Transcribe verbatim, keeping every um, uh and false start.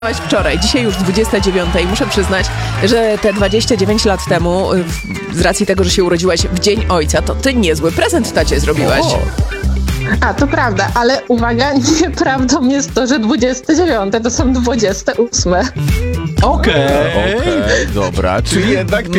Wczoraj, dzisiaj już dwudziesta dziewiąta i muszę przyznać, że te dwadzieścia dziewięć lat temu, z racji tego, że się urodziłaś w Dzień Ojca, to ty niezły prezent tacie zrobiłaś. O. A, to prawda, ale uwaga, nieprawdą jest to, że dwudzieste dziewiąte to są dwudzieste ósme. Okej, Okej, dobra, czyli jednak